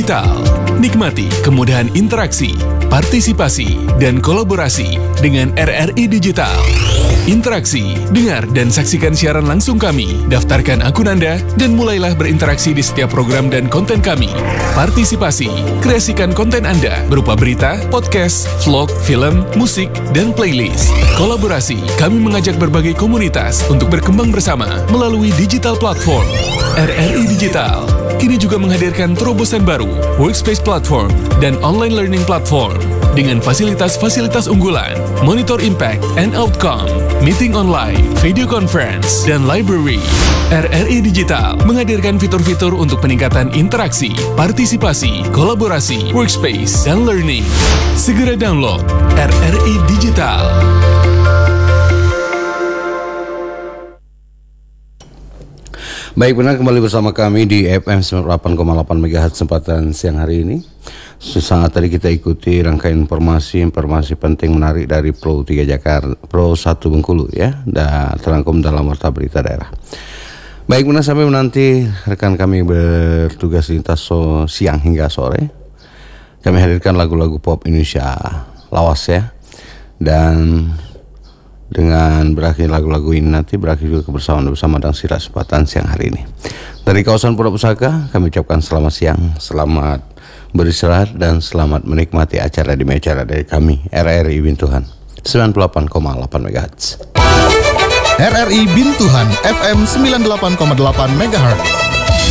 Digital. Nikmati kemudahan interaksi, partisipasi, dan kolaborasi dengan RRI Digital. Interaksi, dengar dan saksikan siaran langsung kami, daftarkan akun Anda, dan mulailah berinteraksi di setiap program dan konten kami. Partisipasi, kreasikan konten Anda berupa berita, podcast, vlog, film, musik, dan playlist. Kolaborasi, kami mengajak berbagai komunitas untuk berkembang bersama melalui digital platform. RRI Digital kini juga menghadirkan terobosan baru, workspace platform, dan online learning platform dengan fasilitas-fasilitas unggulan, monitor impact and outcome, meeting online, video conference, dan library. RRI Digital menghadirkan fitur-fitur untuk peningkatan interaksi, partisipasi, kolaborasi, workspace, dan learning. Segera download RRI Digital. Baik, benar, kembali bersama kami di FM 98,8 MHz kesempatan siang hari ini. Sesaat tadi kita ikuti rangkaian informasi penting menarik dari Pro 3 Jakarta, Pro 1 Bengkulu ya, dan terangkum dalam Warta Berita Daerah. Baik, benar, sampai menanti rekan kami bertugas lintas siang hingga sore. Kami hadirkan lagu-lagu pop Indonesia lawas ya. Dan dengan berakhir lagu-lagu ini nanti berakhir juga kebersamaan bersama dan sila kesempatan siang hari ini. Dari kawasan Pura Pusaka kami ucapkan selamat siang, selamat beristirahat dan selamat menikmati acara di acara dari kami RRI Bintuhan 98,8 MHz. RRI Bintuhan FM 98,8 MHz.